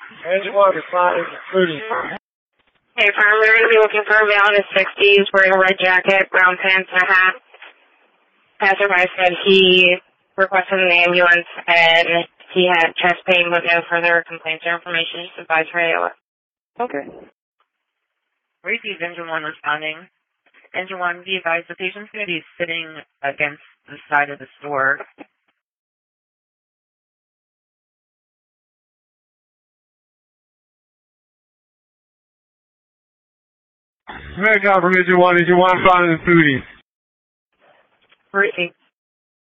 Engine 1 responding to Fruity. Hey, firm, they're going to be looking for a male in his 60s, wearing a red jacket, brown pants, and a hat. Passerby said he requested an ambulance, and he had chest pain, but no further complaints or information. Just advised for AOA. Okay. Received Engine 1 responding. Engine 1, be advised, the patient's going to be sitting against the side of the store. American Engine 1, Engine 1 responding to Fruity. Received.